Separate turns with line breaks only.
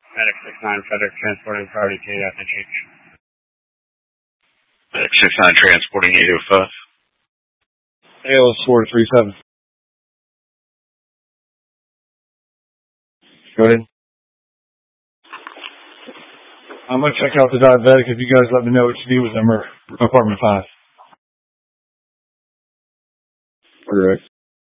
Medic 69, FedEx transporting priority to FHH.
FedEx 69 transporting 805.
ALS 437. Go ahead. I'm going to check out the diabetic if you guys let me know what you need with number, apartment 5. Correct.